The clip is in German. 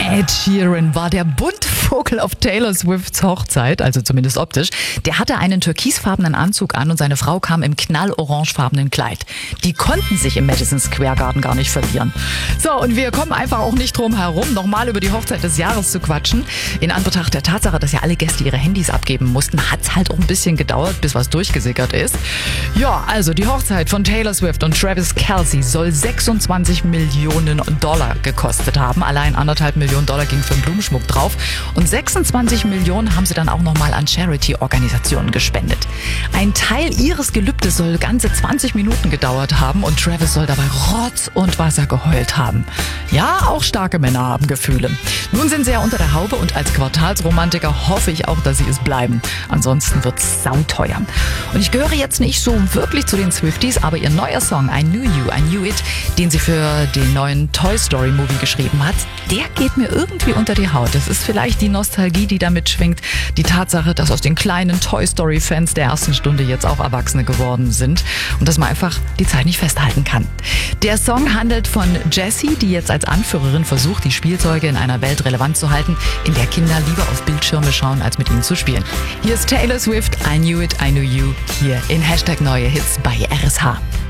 Ed Sheeran war der Buntvogel auf Taylor Swifts Hochzeit, also zumindest optisch. Der hatte einen türkisfarbenen Anzug an und seine Frau kam im knallorangefarbenen Kleid. Die konnten sich im Madison Square Garden gar nicht verlieren. So, und wir kommen einfach auch nicht drum herum, nochmal über die Hochzeit des Jahres zu quatschen. In Anbetracht der Tatsache, dass ja alle Gäste ihre Handys abgeben mussten, hat es halt auch ein bisschen gedauert, bis was durchgesickert ist. Ja, also die Hochzeit von Taylor Swift und Travis Kelce soll 26 Millionen Dollar gekostet haben. Allein 1,5 Millionen Dollar ging für den Blumenschmuck drauf. Und 26 Millionen haben sie dann auch nochmal an Charity-Organisationen gespendet. Ein Teil ihres Gelübdes soll ganze 20 Minuten gedauert haben und Travis soll dabei Rotz und Wasser geheult haben. Ja, auch starke Männer haben Gefühle. Nun sind sie ja unter der Haube und als Quartalsromantiker hoffe ich auch, dass sie es bleiben. Ansonsten wird's sauteuer. Und ich gehöre jetzt nicht so wirklich zu den Swifties, aber ihr neuer Song I Knew You, I Knew It, den sie für den neuen Toy Story Movie geschrieben hat, der geht mir irgendwie unter die Haut. Das ist vielleicht die Nostalgie, die da mitschwingt, die Tatsache, dass aus den kleinen Toy Story Fans der ersten Stunde jetzt auch Erwachsene geworden sind und dass man einfach die Zeit nicht festhalten kann. Der Song handelt von Jessie, die jetzt als Anführerin versucht, die Spielzeuge in einer Welt relevant zu halten, in der Kinder lieber auf Bildschirme schauen, als mit ihnen zu spielen. Hier ist Taylor Swift, I Knew It, I Knew You, hier in #NeueHits bei RSH.